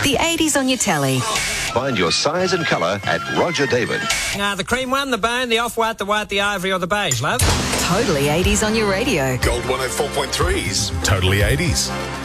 The 80s on your telly. Find your size and colour at Roger David. The cream one, the bone, the off-white, the white, the ivory or the beige, love. Totally 80s on your radio. Gold 104.3's Totally 80s.